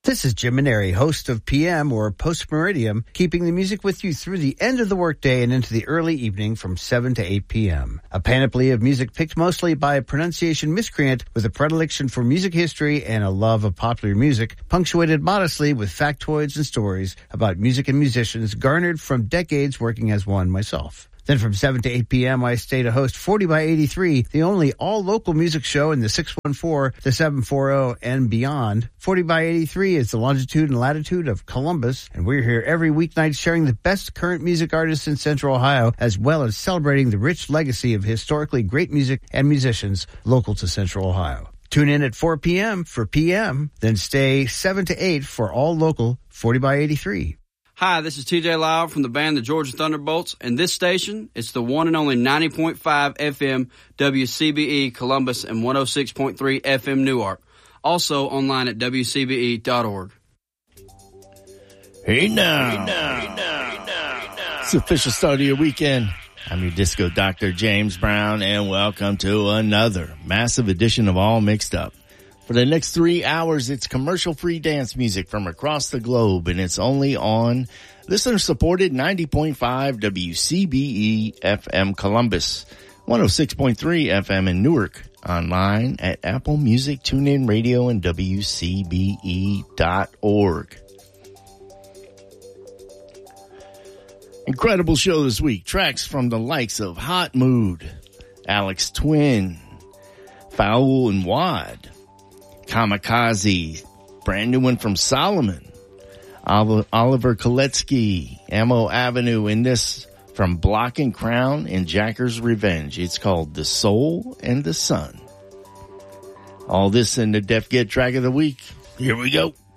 This is Jim Maneri, host of PM or Post Meridium, keeping the music with you through the end of the workday and into the early evening from 7 to 8 p.m. A panoply of music picked mostly by a pronunciation miscreant with a predilection for music history and a love of popular music, punctuated modestly with factoids and stories about music and musicians garnered from decades working as one myself. Then from 7 to 8 p.m., I stay to host 40 by 83, the only all-local music show in the 614, the 740, and beyond. 40 by 83 is the longitude and latitude of Columbus, and we're here every weeknight sharing the best current music artists in Central Ohio, as well as celebrating the rich legacy of historically great music and musicians local to Central Ohio. Tune in at 4 p.m. for PM, then stay 7 to 8 for all local 40 by 83. Hi, this is TJ Lyle from the band the Georgia Thunderbolts, and this station, it's the one and only 90.5 FM WCBE Columbus and 106.3 FM Newark. Also online at WCBE.org. Hey now. It's the official start of your weekend. I'm your disco doctor, James Brown, and welcome to another massive edition of All Mixed Up. For the next 3 hours, it's commercial-free dance music from across the globe, and it's only on listener-supported 90.5 WCBE FM Columbus, 106.3 FM in Newark, online at Apple Music, TuneIn Radio, and WCBE.org. Incredible show this week. Tracks from the likes of Hot Mood, Alex Twin, Fowl and Wad, Kamikaze, brand new one from Solomon, Oliver Koletsky, Ammo Avenue, and this from Block and Crown and Jacker's Revenge. It's called The Soul and the Sun. All this in the Def Get track of the week. Here we go.